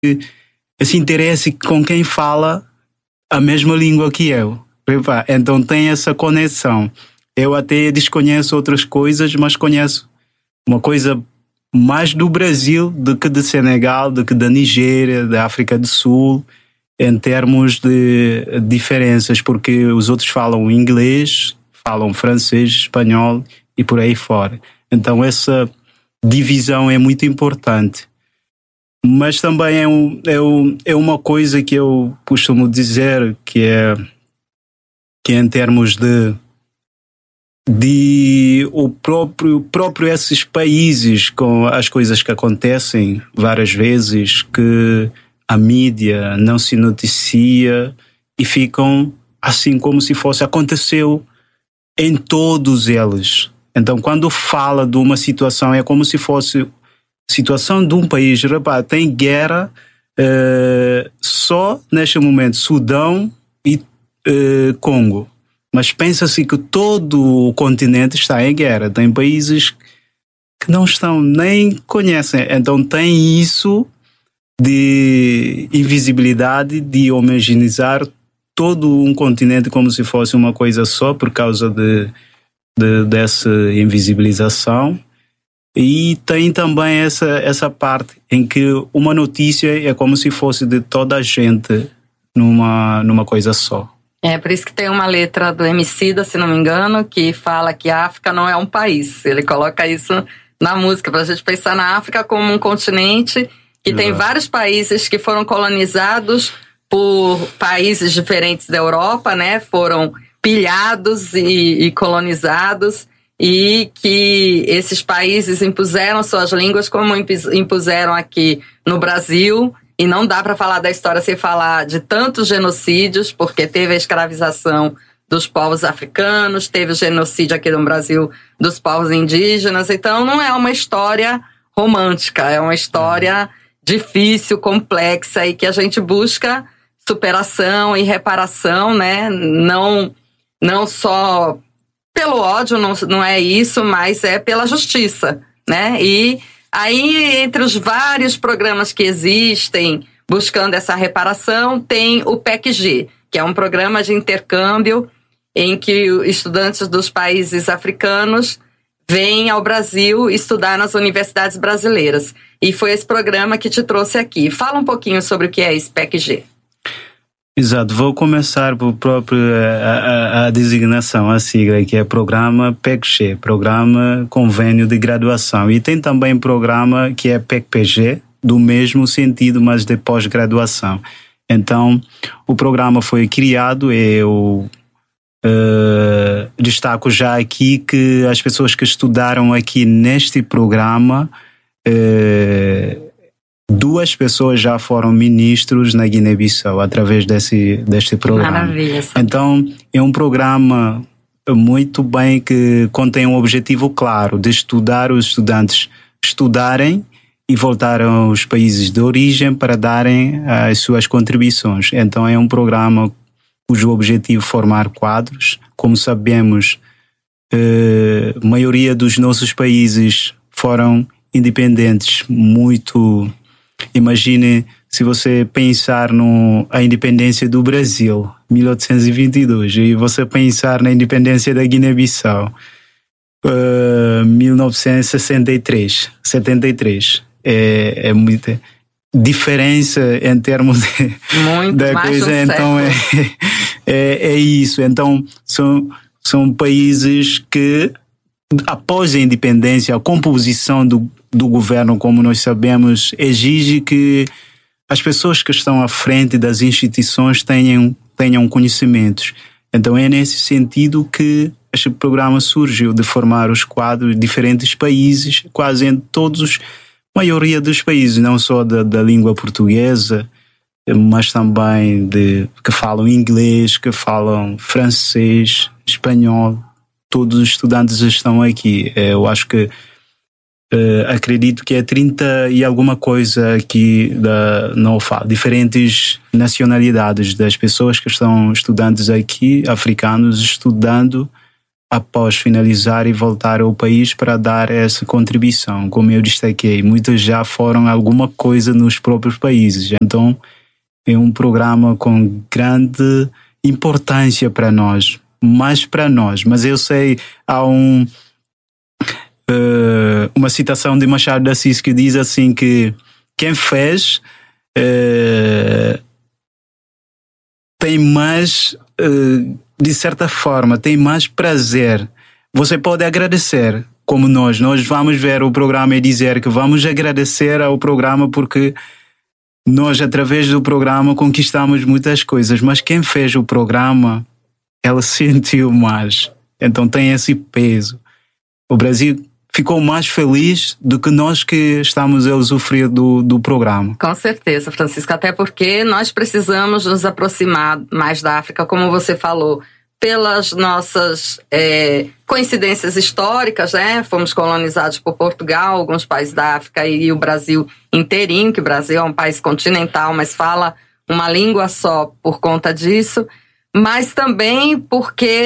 esse interesse com quem fala a mesma língua que eu. Então tem essa conexão. Eu até desconheço outras coisas, mas conheço uma coisa mais do Brasil do que de Senegal, do que da Nigéria, da África do Sul, em termos de diferenças, porque os outros falam inglês, falam francês, espanhol e por aí fora. Então essa divisão é muito importante. Mas também é uma coisa que eu costumo dizer que é em termos de o próprio esses países, com as coisas que acontecem várias vezes, que a mídia não se noticia e ficam assim como se fosse aconteceu em todos eles. Então quando fala de uma situação é como se fosse situação de um país. Repara, tem guerra só neste momento, Sudão e Congo. Mas pensa-se que todo o continente está em guerra. Tem países que não estão, nem conhecem. Então tem isso de invisibilidade, de homogeneizar todo um continente como se fosse uma coisa só por causa dessa invisibilização. E tem também essa parte em que uma notícia é como se fosse de toda a gente numa coisa só. É por isso que tem uma letra do Emicida, se não me engano, que fala que a África não é um país. Ele coloca isso na música, para a gente pensar na África como um continente que tem vários países que foram colonizados por países diferentes da Europa, né? Foram pilhados e colonizados, e que esses países impuseram suas línguas como impuseram aqui no Brasil. E não dá para falar da história sem falar de tantos genocídios, porque teve a escravização dos povos africanos, teve o genocídio aqui no Brasil dos povos indígenas. Então não é uma história romântica, é uma história difícil, complexa, e que a gente busca superação e reparação, né? Não só pelo ódio, não é isso, mas é pela justiça, né? E aí, entre os vários programas que existem buscando essa reparação, tem o PEC-G, que é um programa de intercâmbio em que estudantes dos países africanos vêm ao Brasil estudar nas universidades brasileiras. E foi esse programa que te trouxe aqui. Fala um pouquinho sobre o que é esse PEC-G. Exato, vou começar por próprio a designação, a sigla, que é Programa PEC-G, Programa Convênio de Graduação. E tem também programa que é PEC-PG, do mesmo sentido, mas de pós-graduação. Então, o programa foi criado, eu destaco já aqui que as pessoas que estudaram aqui neste programa, 2 pessoas já foram ministros na Guiné-Bissau através deste programa. Maravilha. Então, é um programa muito bem que contém um objetivo claro de estudar os estudantes estudarem e voltar aos países de origem para darem as suas contribuições. Então, é um programa cujo objetivo é formar quadros. Como sabemos, a maioria dos nossos países foram independentes muito. Imagine se você pensar a independência do Brasil, 1822, e você pensar na independência da Guiné-Bissau, 1963, 73. É muita diferença em termos da coisa. Então é isso. Então são países que, após a independência, a composição do governo, como nós sabemos, exige que as pessoas que estão à frente das instituições tenham conhecimentos. Então é nesse sentido que este programa surgiu, de formar os quadros de diferentes países, quase em maioria dos países, não só da língua portuguesa, mas também que falam inglês, que falam francês, espanhol. Todos os estudantes estão aqui. Eu acho que acredito que é 30 e alguma coisa aqui não falo, diferentes nacionalidades das pessoas que estão estudantes aqui, africanos, estudando após finalizar e voltar ao país para dar essa contribuição. Como eu destaquei, muitos já foram alguma coisa nos próprios países. Então, é um programa com grande importância para nós, mais para nós. Mas eu sei, há uma citação de Machado de Assis que diz assim que quem fez tem mais, de certa forma, tem mais prazer. Você pode agradecer, como nós vamos ver o programa e dizer que vamos agradecer ao programa porque nós, através do programa, conquistamos muitas coisas, mas quem fez o programa, ela sentiu mais. Então tem esse peso. O Brasil ficou mais feliz do que nós que estamos a usufruir do programa. Com certeza, Francisco, até porque nós precisamos nos aproximar mais da África, como você falou, pelas nossas coincidências históricas, né? Fomos colonizados por Portugal, alguns países da África e o Brasil inteirinho, que o Brasil é um país continental, mas fala uma língua só por conta disso, mas também porque